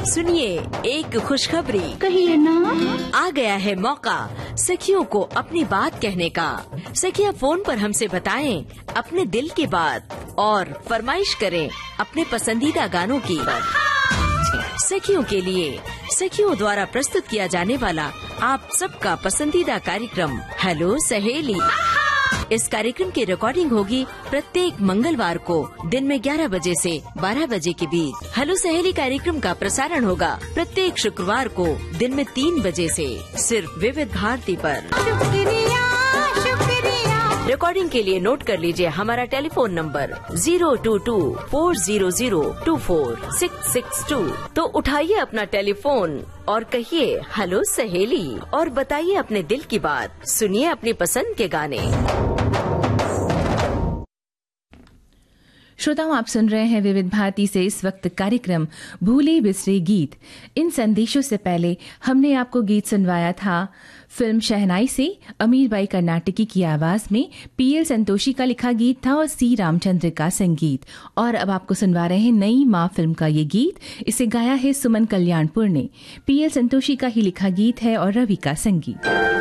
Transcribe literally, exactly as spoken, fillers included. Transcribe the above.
सुनिए एक खुशखबरी। कहिए ना। आ गया है मौका सखियों को अपनी बात कहने का। सखियां फोन पर हमसे बताएं अपने दिल की बात और फरमाइश करें अपने पसंदीदा गानों की। सखियों के लिए सखियों द्वारा प्रस्तुत किया जाने वाला आप सबका पसंदीदा कार्यक्रम हेलो सहेली। इस कार्यक्रम की रिकॉर्डिंग होगी प्रत्येक मंगलवार को दिन में ग्यारह बजे से बारह बजे के बीच। हेलो सहेली कार्यक्रम का प्रसारण होगा प्रत्येक शुक्रवार को दिन में तीन बजे से सिर्फ विविध भारती पर। शुक्रिया शुक्रिया। रिकॉर्डिंग के लिए नोट कर लीजिए हमारा telephone number zero to to four zero zero to four six six to. तो उठाइए अपना टेलीफोन और कहिए हेलो सहेली और बताइए अपने दिल की बात। सुनिए अपनी पसंद के गाने। श्रोताओं, आप सुन रहे हैं विविध भारती से इस वक्त कार्यक्रम भूले बिसरे गीत। इन संदेशों से पहले हमने आपको गीत सुनवाया था फिल्म शहनाई से अमीर बाई कर्नाटकी की आवाज में। पीएल संतोषी का लिखा गीत था और सी रामचंद्र का संगीत। और अब आपको सुनवा रहे हैं नई माँ फिल्म का ये गीत। इसे गाया है सुमन कल्याणपुर ने। पीएल संतोषी का ही लिखा गीत है और रवि का संगीत।